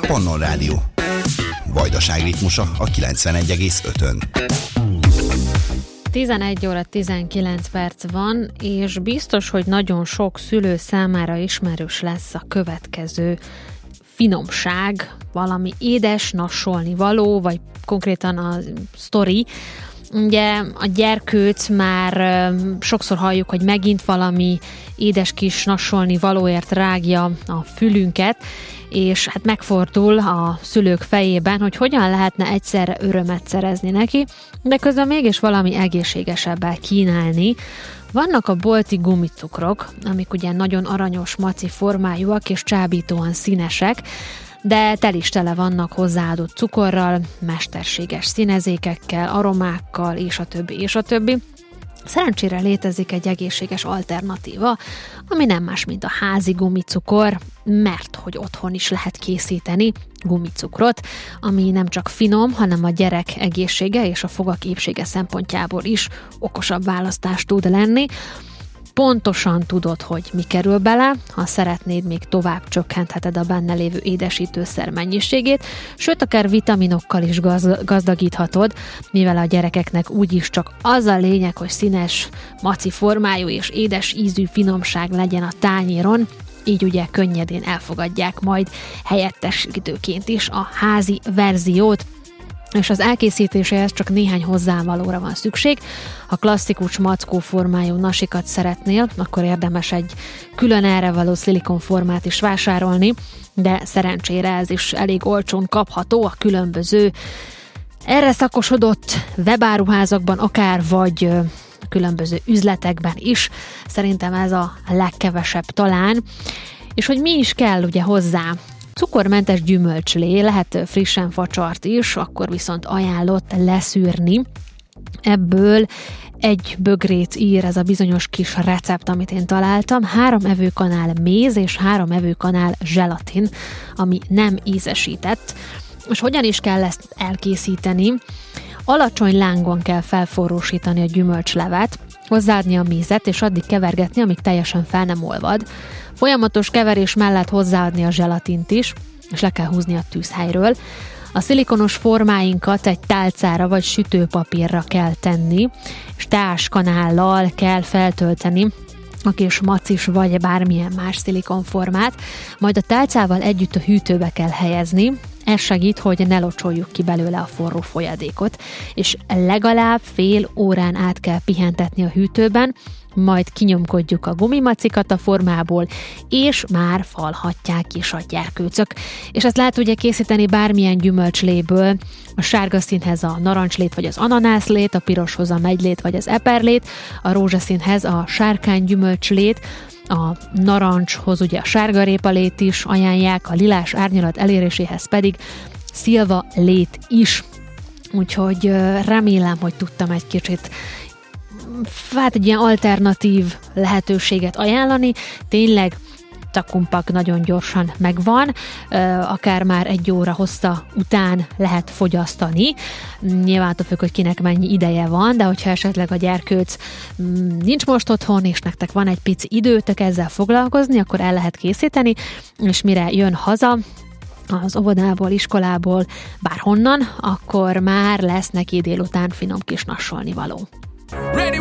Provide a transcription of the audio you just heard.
Pannon Rádió. Vajdaság ritmusa a 91,5-ön. 11 óra 19 perc van, és biztos, hogy nagyon sok szülő számára ismerős lesz a következő finomság, valami édes, nassolni való, vagy konkrétan a sztori. Ugye a gyerkőc már sokszor halljuk, hogy megint valami édes kis nassolni valóért rágja a fülünket, és hát megfordul a szülők fejében, hogy hogyan lehetne egyszerre örömet szerezni neki, de közben mégis valami egészségesebbel kínálni. Vannak a bolti gumicukrok, amik ugye nagyon aranyos maci formájúak és csábítóan színesek, de tel is tele vannak hozzáadott cukorral, mesterséges színezékekkel, aromákkal, és a többi, és a többi. Szerencsére létezik egy egészséges alternatíva, ami nem más, mint a házi gumicukor, mert hogy otthon is lehet készíteni gumicukrot, ami nem csak finom, hanem a gyerek egészsége és a fogak épsége szempontjából is okosabb választás tud lenni. Pontosan tudod, hogy mi kerül bele, ha szeretnéd, még tovább csökkentheted a benne lévő édesítőszer mennyiségét, sőt, akár vitaminokkal is gazdagíthatod, mivel a gyerekeknek úgyis csak az a lényeg, hogy színes, maci formájú és édes ízű finomság legyen a tányéron, így ugye könnyedén elfogadják majd helyettesítőként is a házi verziót, és az elkészítéséhez csak néhány hozzávalóra van szükség. Ha klasszikus mackó formájú nasikat szeretnél, akkor érdemes egy külön erre való szilikonformát is vásárolni, de szerencsére ez is elég olcsón kapható a különböző erre szakosodott webáruházakban akár, vagy különböző üzletekben is. Szerintem ez a legkevesebb talán. És hogy mi is kell ugye hozzá? Cukormentes gyümölcslé, lehet frissen facsart is, akkor viszont ajánlott leszűrni. Ebből egy bögrét ír ez a bizonyos kis recept, amit én találtam. 3 evőkanál méz és 3 evőkanál zselatin, ami nem ízesített. És hogyan is kell ezt elkészíteni? Alacsony lángon kell felforrósítani a gyümölcslevet, hozzáadni a mézet, és addig kevergetni, amíg teljesen fel nem olvad. Folyamatos keverés mellett hozzáadni a zselatint is, és le kell húzni a tűzhelyről. A szilikonos formáinkat egy tálcára vagy sütőpapírra kell tenni, és teáskanállal kell feltölteni a kis macis vagy bármilyen más szilikonformát, majd a tálcával együtt a hűtőbe kell helyezni. Ez segít, hogy ne locsoljuk ki belőle a forró folyadékot, és legalább fél órán át kell pihentetni a hűtőben, majd kinyomkodjuk a gumimacikat a formából, és már falhatják is a gyerkőcök. És ezt lehet ugye készíteni bármilyen gyümölcsléből, a sárga színhez a narancslét vagy az ananászlét, a piroshoz a megylét vagy az eperlét, a rózsaszínhez a sárkány gyümölcslét, a narancshoz ugye a sárgarépalét is ajánlják, a lilás árnyalat eléréséhez pedig szilva lét is. Úgyhogy remélem, hogy tudtam egy kicsit egy ilyen alternatív lehetőséget ajánlani. Tényleg takumpak nagyon gyorsan megvan, akár már 1 óra hossza után lehet fogyasztani. Nyilván attól függ, hogy kinek mennyi ideje van, de hogyha esetleg a gyerkőc nincs most otthon, és nektek van egy pici időtök ezzel foglalkozni, akkor el lehet készíteni, és mire jön haza az óvodából, iskolából, bárhonnan, akkor már lesz neki délután finom kis nassolni való.